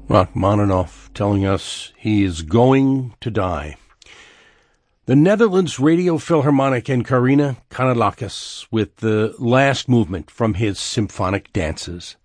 Rachmaninoff telling us he is going to die. The Netherlands Radio Philharmonic and Karina Kanellakis with the last movement from his symphonic dances.